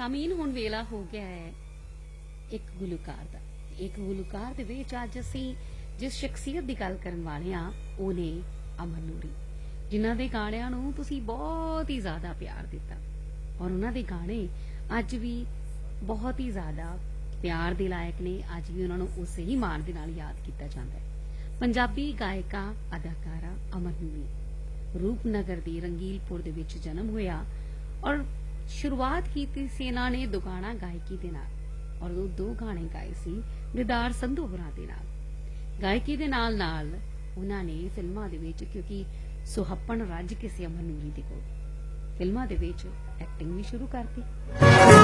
ਸਾਮੀਨ ਹੁਣ ਵੇਲਾ ਹੋ ਗਿਆ ਹੈ ਇੱਕ ਗੁਲੂਕਾਰ ਦਾ। ਇੱਕ ਗੁਲੂਕਾਰ ਦੇ ਵਿੱਚ ਅੱਜ ਅਸੀਂ ਜਿਸ ਸ਼ਖਸੀਅਤ ਦੀ ਗੱਲ ਕਰਨ ਵਾਲੇ ਹਾਂ ਉਹ ਨੇ ਅਮਨ ਨੂਰੀ, ਜਿਨ੍ਹਾਂ ਦੇ ਗਾਣਿਆਂ ਨੂੰ ਤੁਸੀਂ ਬਹੁਤ ਹੀ ਜ਼ਿਆਦਾ ਪਿਆਰ ਦਿੱਤਾ ਔਰ ਉਹਨਾਂ ਦੇ ਗਾਣੇ ਅੱਜ ਵੀ ਬਹੁਤ ਹੀ ਜ਼ਿਆਦਾ ਪਿਆਰ ਦੇ ਲਾਇਕ ਨੇ। ਅੱਜ ਵੀ ਉਹਨਾਂ ਨੂੰ ਉਸੇ ਹੀ ਮਾਣ ਦੇ ਨਾਲ ਯਾਦ ਕੀਤਾ ਜਾਂਦਾ ਹੈ। ਪੰਜਾਬੀ ਗਾਇਕਾ ਅਦਾਕਾਰਾ ਅਮਨ ਨੂਰੀ ਰੂਪਨਗਰ ਦੀ ਰੰਗੀਲਪੁਰ ਦੇ ਵਿੱਚ ਜਨਮ ਹੋਇਆ ਔਰ ਸ਼ੁਰੂਆਤ ਕੀਤੀ ਸੀ ਇਹਨਾਂ ਨੇ ਦੁਗਾਣਾ ਗਾਇਕੀ ਦੇ ਨਾਲ ਔਰ ਉਹ 2 ਗਾਣੇ ਗਾਏ ਸੀ ਦਿਦਾਰ ਸੰਧੂ ਹੋਰਾਂ ਦੇ ਨਾਲ। ਗਾਇਕੀ ਦੇ ਨਾਲ ਨਾਲ ਉਹਨਾਂ ਨੇ ਫਿਲਮਾਂ ਦੇ ਵਿੱਚ, ਕਿਉਂਕਿ ਸੁਹੱਪਣ ਰੱਜ ਕਿਸੇ ਅਮਨ ਨੂਰੀ ਦੇ ਕੋਲ, ਫਿਲਮਾਂ ਦੇ ਵਿੱਚ ਐਕਟਿੰਗ ਵੀ ਸ਼ੁਰੂ ਕਰਤੀ।